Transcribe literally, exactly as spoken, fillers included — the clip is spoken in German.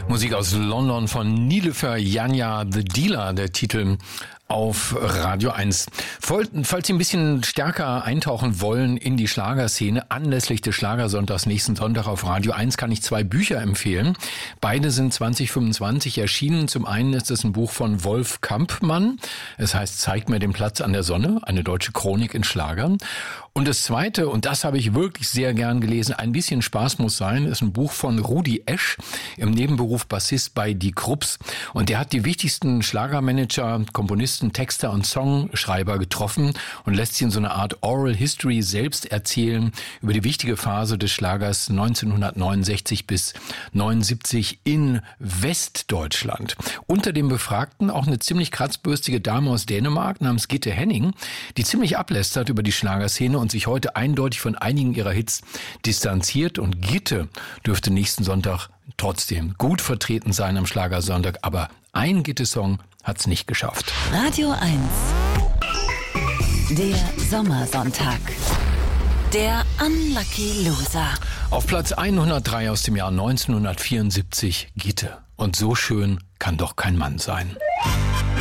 Musik aus London von Niloufer Yanya, The Dealer, der Titel auf Radio eins. Falls Sie ein bisschen stärker eintauchen wollen in die Schlagerszene, anlässlich des Schlagersonntags nächsten Sonntag auf Radio eins kann ich zwei Bücher empfehlen. Beide sind zwanzig fünfundzwanzig erschienen. Zum einen ist es ein Buch von Wolf Kampmann. Es heißt Zeig mir den Platz an der Sonne, eine deutsche Chronik in Schlagern. Und das zweite, und das habe ich wirklich sehr gern gelesen, Ein bisschen Spaß muss sein, ist ein Buch von Rudi Esch, im Nebenberuf Bassist bei Die Krupps. Und der hat die wichtigsten Schlagermanager, Komponisten, Texter und Songschreiber getroffen und lässt sie in so eine Art Oral History selbst erzählen über die wichtige Phase des Schlagers neunzehnhundertneunundsechzig bis neunundsiebzig in Westdeutschland. Unter den Befragten auch eine ziemlich kratzbürstige Dame aus Dänemark namens Gitte Henning, die ziemlich ablästert über die Schlagerszene und sich heute eindeutig von einigen ihrer Hits distanziert. Und Gitte dürfte nächsten Sonntag trotzdem gut vertreten sein am Schlagersonntag, aber ein Gitte-Song hat's nicht geschafft. Radio eins. Der Sommersonntag. Der Unlucky Loser. Auf Platz hundertdrei aus dem Jahr neunzehnhundertvierundsiebzig Gitte. Und so schön kann doch kein Mann sein.